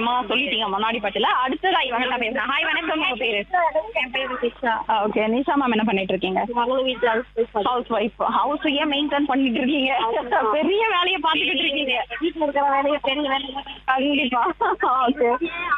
விஷயமா சொல்லிட்டீங்க முன்னாடி பட்டுல. அடுத்ததா இவங்க தான் பேசுறேன். ஹாய் வணக்கம், உங்க பேரு? என் பேரு நிஷா. ஓகே, நிஷா மேம் என்ன பண்ணிட்டு இருக்கீங்க? மகளும் வீட்டுல ஹவுஸ் ஒய்ஃப். ஹவுஸையே மெயின்டைன் பண்ணிட்டு இருக்கீங்க. பெரிய வேலையை பார்த்துக்கிட்டு இருக்கீங்க. வீட்டுல இருக்கிற வேலையை பெரிய வேலையை கண்டிப்பா. Okay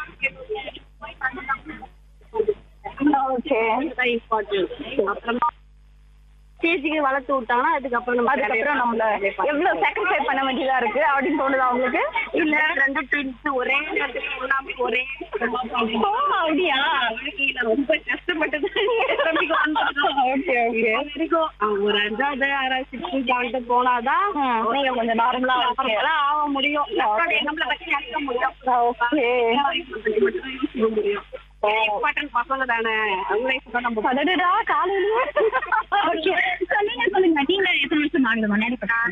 okay. அப்புறமா ஸ்டேஜுக்கு வளர்த்து விட்டாங்கன்னா அதுக்கப்புறம் நம்மள எவ்வளவு சாக்ரிஃபை பண்ண வேண்டியதா இருக்கு அப்படின்னு தோணுதா உங்களுக்கு? இல்ல 2 ட்வின்ஸ் ஒரே நேரத்துல எல்லாமே ஒரே ஓ, அப்படியா? ரொம்ப கஷ்டப்பட்டு ஓகே ஓகே. ஒரு 5வது 6வது 6th போனாதான் நீங்க கொஞ்சம் நார்மலா ஆக முடியும். நம்மள பத்தி நினைக்க முடியும். முடியும். இம்பார்ட்டன்ட் பசங்க தானே, அவங்க நம்ம அடடா காலையிலேயே. ஓகே, சொல்லுங்க சொல்லுங்க. நீங்க எத்தனை வருஷம் ஆகுது முன்னாடி?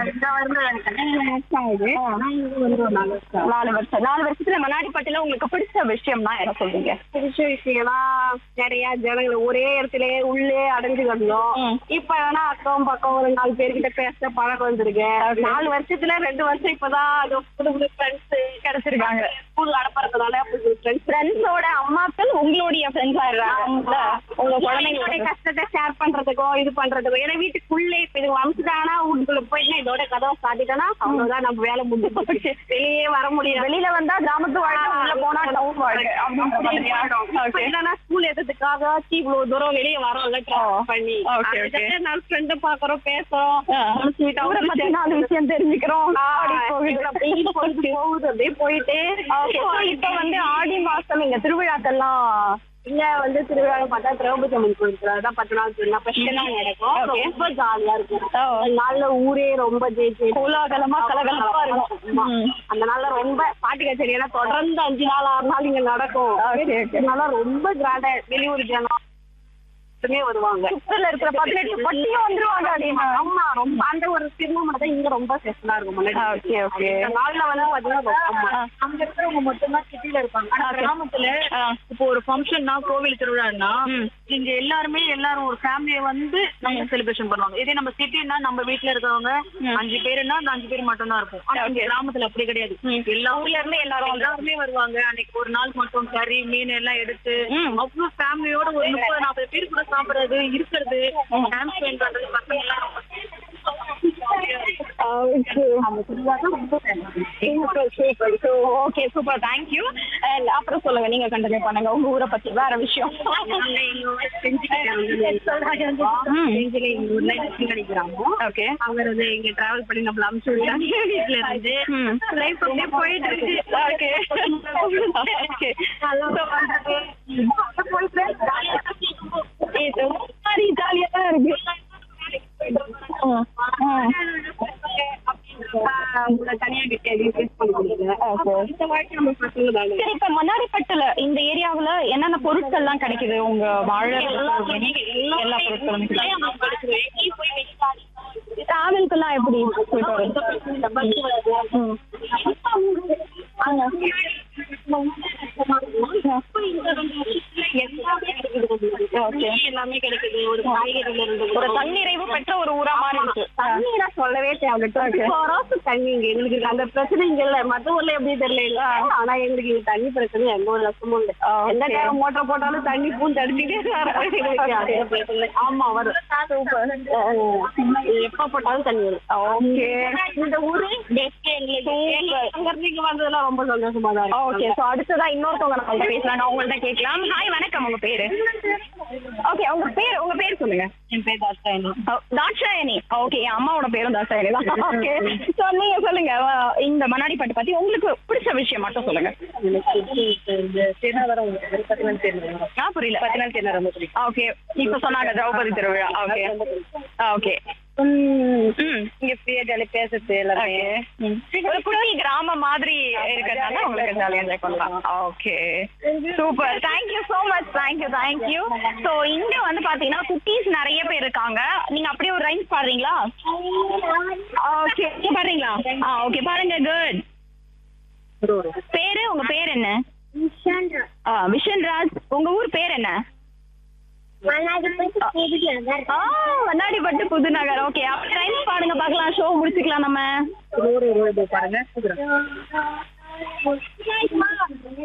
4 வருஷம். 4 வருஷத்துல மண்ணாடிப்பட்டில உங்களுக்கு பிடிச்ச விஷயம்னா என்ன சொல்றீங்க? பிடிச்ச விஷயம்லாம் நிறைய ஜனங்களை ஒரே இடத்துல உள்ளே அடைஞ்சு கிடந்தோம். இப்ப வேணா அக்கம் பக்கம் ஒரு 4 பேர்கிட்ட பேச பழக்கம் வந்திருக்கேன். 4 வருஷத்துல 2 வருஷம் இப்பதான் புது புது ஃப்ரெண்ட்ஸ் கிடைச்சிருக்காங்க. ஸ்கூல் அனுப்புறதுனால ஃப்ரெண்ட்ஸோட அம்மாக்கள் உங்களுடைய ஃப்ரெண்ட்ஸா இருக்காங்க. உங்க குழந்தைங்களோட கஷ்டத்தை ஷேர் பண்றதுக்கோ இது பண்றதுக்கோ. ஏன்னா வீட்டுக்குள்ளே இப்ப இது வம்சுதானா வீட்டுக்குள்ள போயிட்டு இதோட கதவை சாத்திட்டோம்னா அவ்வளவுதான், நம்ம வேலை முடிஞ்சு வெளியே வர முடியாது. வெளியில வந்தா கிராமத்து வாழ்க்கை, உள்ள போனா டவுன் வாழ்க்கை அப்படின்னு ஸ்கூல் எடுத்ததுக்காக இவ்வளவு தூரம் வெளியே வரோம்ல பண்ணி நாலு ஃப்ரெண்டு பாக்குறோம், பேசுறோம், 4 விஷயம் தெரிஞ்சுக்கிறோம். போகுது அப்படியே போயிட்டு. இப்ப வந்து ஆடி மாசம் இங்க திருவிழாக்கள்லாம் இங்க வந்து திருவிழா பார்த்தா திரௌபதி அம்மன் கோயில் அதான் 10 நாள் திருவிழா ஸ்பெஷலா நடக்கும். ரொம்ப ஜாலியா இருக்கும். நாள்ல ஊரே ரொம்ப கோலாகலமா கலகலப்பா இருக்கும். அந்த நாள்ல ரொம்ப பாட்டு கச்சேரி எல்லாம் தொடர்ந்து 5 நாள் 6 நாள் இங்க நடக்கும். அதனால ரொம்ப கிராண்டா வெளியூர் ஜனம் வருவாங்க. சுற்றுல இருக்கிற 18 பட்டியும் வந்துருவாங்க. ஆமா, ரொம்ப அந்த ஒரு திருமணம் தான் இங்க ரொம்ப ஸ்பெஷலா இருக்கும். நாள்ல வந்து பாத்தீங்கன்னா அங்க இருக்கிறவங்க மட்டும்தான் சிட்டில இருப்பாங்க. ஆனா கிராமத்துல இப்போ ஒரு ஃபங்க்ஷன்னா கோவில் திருவிழான்னா இங்க எல்லாரும் ஒரு ஃபேமிலியை வந்து நம்ம செலிப்ரேஷன் பண்ணுவாங்க. இதே நம்ம சிட்டின்னா நம்ம வீட்டுல இருக்கிறவங்க 5 பேருன்னா அந்த 5 பேர் மட்டும் தான் இருக்கும். ஆனா கிராமத்துல அப்படி கிடையாது. எல்லா ஊர்ல இருந்து எல்லாருமே வருவாங்க. அன்னைக்கு ஒரு நாள் மட்டும் கறி மீன் எல்லாம் எடுத்து அவ்வளவு ஃபேமிலியோட ஒரு 30-40 பேர் கூட சாப்பிடுறது இருக்கிறது டைம் ஸ்பெண்ட் பண்றது பசங்க எல்லாம் ஓகே சூப்பர், தேங்க்யூ. அப்புறம் சொல்லுங்க, நீங்க கண்டினியூ பண்ணுங்க உங்க ஊரை பத்தி வேற விஷயம். ஓகே, அவர் வந்து இங்க டிராவல் பண்ணி நம்மள அனுப்பிச்சு விட்டாங்க. வீட்டுல இருந்து லைஃப் அப்படியே போயிட்டு இருக்கு. ஜாலியா தான் இருக்கு. இப்ப மண்ணாடிப்பட்டுல இந்த ஏரியாவுல என்னென்ன பொருட்கள் எல்லாம் கிடைக்குது? உங்க வாழ எல்லா பொருட்களும் டிராவல்கெல்லாம் எப்படி போயிட்டு வருது? எல்லாமே கிடைக்குது. ஒரு காய்கறில இருந்து ஒரு தன்னிறைவு பெற்ற ஒரு ஊரா மாறி இருக்கு. தண்ணீரா சொல்லவே தேவையில்ல. தண்ணி இங்க எங்களுக்கு அந்த பிரச்சனை இங்க இல்ல. மத்த ஊர்ல எப்படி தெரியல. ஆனா எங்களுக்கு இங்க தண்ணி பிரச்சனை எந்த ஒரு லட்சமும் இல்ல. எந்த நேரம் மோட்டர் போட்டாலும் தண்ணி பூந்து அடிச்சுட்டே. ஆமா வரும். எப்ப போட்டாலும் தண்ணி வரும். ஓகே, இந்த ஊரு எங்களுக்கு வந்ததெல்லாம் ரொம்ப சந்தோஷமா தான். ஓகே, சோ அடுத்ததா இன்னொருத்தவங்க நம்ம பேசலாம். நான் உங்கள்ட்ட கேட்கலாம். ஹாய் வணக்கம், உங்க பேரு? ஓகே, உங்க பேர் சொல்லுங்க. என் பேர் தாட்சாயணி. தாட்சாயணி. ஓகே, என் அம்மாவோட பேரும் தாட்சாயணி தான். ஓகே, சோ நீங்க சொல்லுங்க, இந்த மண்ணாடிப்பட்டு பத்தி உங்களுக்கு பிடிச்ச விஷயம் மட்டும் சொல்லுங்க. புரியல. 10 நாள் திருவிழா ரொம்ப பிடிக்கும். ஓகே, இப்ப சொன்னாங்க திரௌபதி திருவிழா. Okay okay. இங்க ஃப்ரீயா ஜாலியா பேசுறது எல்லாமே ஒரு குட்டி கிராமம் மாதிரி இருக்கிறதால உங்களுக்கு ஜாலியா என்ஜாய் பண்ணலாம். Okay super, thank you so much. Thank you. So இங்க வந்து பாத்தீங்கன்னா குட்டீஸ் நிறைய பேர் இருக்காங்க. நீங்க அப்படியே ஒரு ரைம்ஸ் பாடுறீங்களா? ஓகே, பாடுறீங்களா? ஓகே, பாருங்க. குட். பேரு, உங்க பேர் என்ன? விஷன்ராஜ். உங்க ஊர் பேர் என்ன? மண்ணாடிப்பட்டு புதுநகர். ஓகே, ரைம்ஸ் பாடுங்க பார்க்கலாம். ஷோ முடிச்சுக்கலாம் நம்ம. பாருங்க.